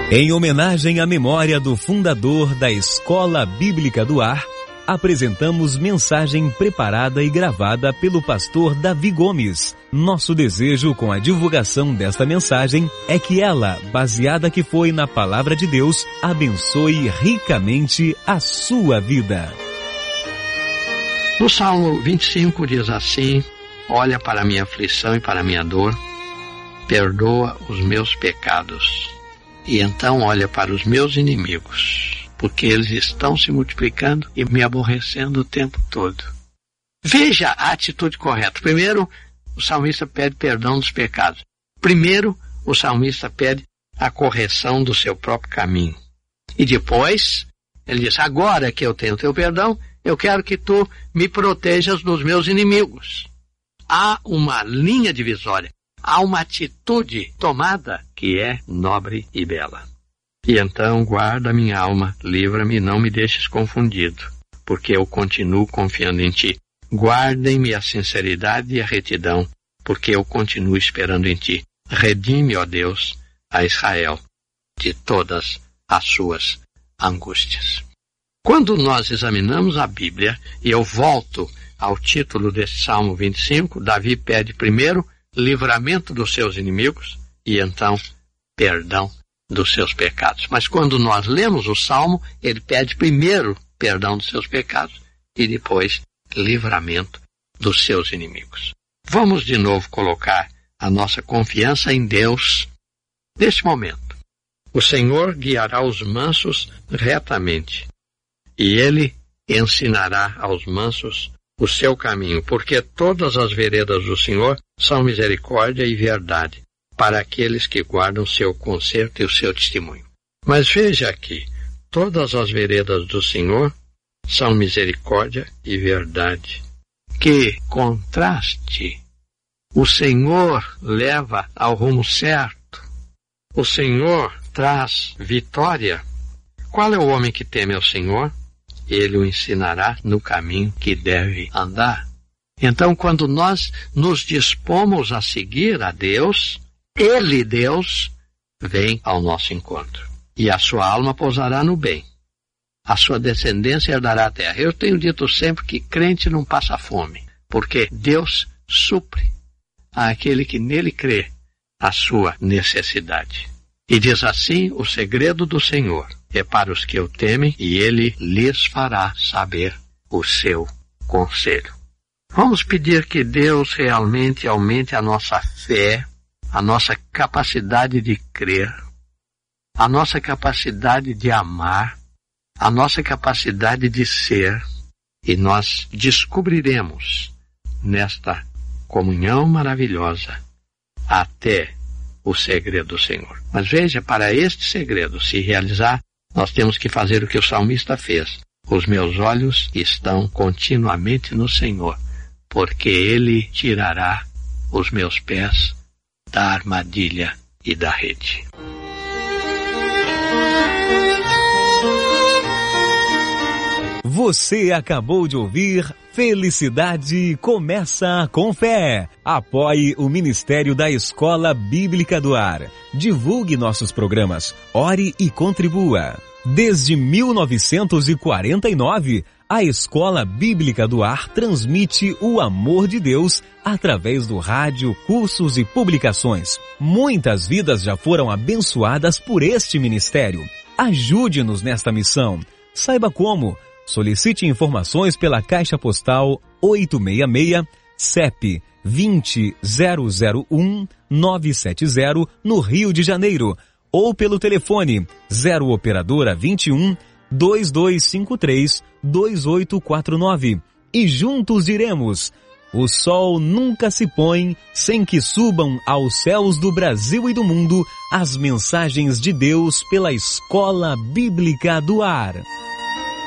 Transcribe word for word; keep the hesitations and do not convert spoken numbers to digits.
Em homenagem à memória do fundador da Escola Bíblica do Ar, apresentamos mensagem preparada e gravada pelo pastor Davi Gomes. Nosso desejo com a divulgação desta mensagem é que ela, baseada que foi na Palavra de Deus, abençoe ricamente a sua vida. No Salmo vinte e cinco diz assim: olha para a minha aflição e para a minha dor, perdoa os meus pecados. E então olha para os meus inimigos, porque eles estão se multiplicando e me aborrecendo o tempo todo. Veja a atitude correta. Primeiro, o salmista pede perdão dos pecados. Primeiro, o salmista pede a correção do seu próprio caminho. E depois, ele diz: agora que eu tenho teu perdão, eu quero que tu me protejas dos meus inimigos. Há uma linha divisória. Há uma atitude tomada que é nobre e bela. E então guarda minha alma, livra-me e não me deixes confundido, porque eu continuo confiando em ti. Guardem-me a sinceridade e a retidão, porque eu continuo esperando em ti. Redime, ó Deus, a Israel de todas as suas angústias. Quando nós examinamos a Bíblia, e eu volto ao título desse Salmo vinte e cinco, Davi pede primeiro livramento dos seus inimigos e então perdão dos seus pecados. Mas quando nós lemos o Salmo, ele pede primeiro perdão dos seus pecados e depois livramento dos seus inimigos. Vamos de novo colocar a nossa confiança em Deus neste momento. O Senhor guiará os mansos retamente e ele ensinará aos mansos o seu caminho, porque todas as veredas do Senhor são misericórdia e verdade para aqueles que guardam seu conserto e o seu testemunho. Mas veja aqui, todas as veredas do Senhor são misericórdia e verdade. Que contraste! O Senhor leva ao rumo certo. O Senhor traz vitória. Qual é o homem que teme ao Senhor? Ele o ensinará no caminho que deve andar. Então, quando nós nos dispomos a seguir a Deus, Ele, Deus, vem ao nosso encontro. E a sua alma pousará no bem. A sua descendência herdará a terra. Eu tenho dito sempre que crente não passa fome, porque Deus supre àquele que nele crê a sua necessidade. E diz assim o segredo do Senhor: é para os que o temem, e ele lhes fará saber o seu conselho. Vamos pedir que Deus realmente aumente a nossa fé, a nossa capacidade de crer, a nossa capacidade de amar, a nossa capacidade de ser, e nós descobriremos nesta comunhão maravilhosa até o segredo do Senhor. Mas veja, para este segredo se realizar, nós temos que fazer o que o salmista fez. Os meus olhos estão continuamente no Senhor, porque Ele tirará os meus pés da armadilha e da rede. Você acabou de ouvir Felicidade Começa com Fé. Apoie o Ministério da Escola Bíblica do Ar. Divulgue nossos programas. Ore e contribua. Desde mil novecentos e quarenta e nove, a Escola Bíblica do Ar transmite o amor de Deus através do rádio, cursos e publicações. Muitas vidas já foram abençoadas por este ministério. Ajude-nos nesta missão. Saiba como. Solicite informações pela Caixa Postal oitocentos e sessenta e seis, C E P vinte zero zero um nove sete zero, no Rio de Janeiro, ou pelo telefone zero operadora vinte e um, dois dois cinco três, dois oito quatro nove. E juntos diremos: o sol nunca se põe sem que subam aos céus do Brasil e do mundo as mensagens de Deus pela Escola Bíblica do Ar.